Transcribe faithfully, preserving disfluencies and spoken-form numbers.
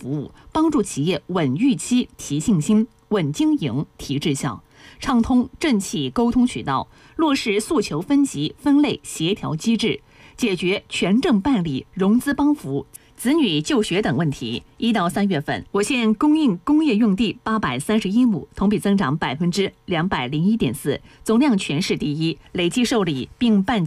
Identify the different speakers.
Speaker 1: 服务，帮助企业稳预期、提信心、稳经营、提质效，畅通政企沟通渠道，落实诉求分级、分类协调机制，解决权证办理、融资帮扶、子女就学等问题。一到三月份，我县供应工业用地八百三十一亩，同比增长百分之两百零一点四，总量全市第一，累计受理并办